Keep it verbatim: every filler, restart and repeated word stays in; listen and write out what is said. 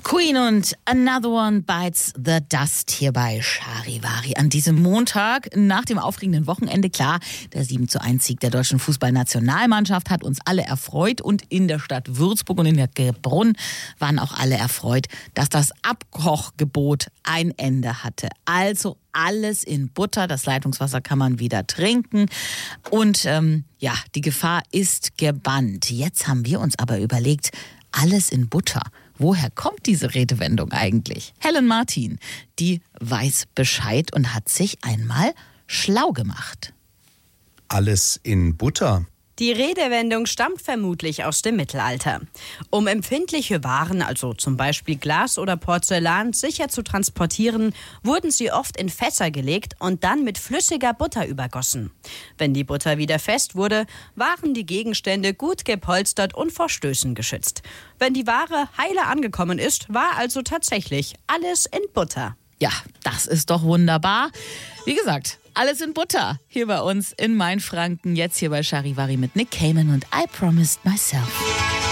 Queen und Another One Bites the Dust hier bei Charivari an diesem Montag nach dem aufregenden Wochenende. Klar, der sieben zu eins Sieg der deutschen Fußballnationalmannschaft hat uns alle erfreut und in der Stadt Würzburg und in der Gebrunn waren auch alle erfreut, dass das Abkochgebot ein Ende hatte. Also alles in Butter, das Leitungswasser kann man wieder trinken und ähm, ja, die Gefahr ist gebannt. Jetzt haben wir uns aber überlegt, alles in Butter. Woher kommt diese Redewendung eigentlich? Helen Martin, die weiß Bescheid und hat sich einmal schlau gemacht. Alles in Butter? Die Redewendung stammt vermutlich aus dem Mittelalter. Um empfindliche Waren, also zum Beispiel Glas oder Porzellan, sicher zu transportieren, wurden sie oft in Fässer gelegt und dann mit flüssiger Butter übergossen. Wenn die Butter wieder fest wurde, waren die Gegenstände gut gepolstert und vor Stößen geschützt. Wenn die Ware heile angekommen ist, war also tatsächlich alles in Butter. Ja, das ist doch wunderbar. Wie gesagt, alles in Butter. Hier bei uns in Mainfranken, jetzt hier bei Charivari mit Nick Cayman und I Promised Myself.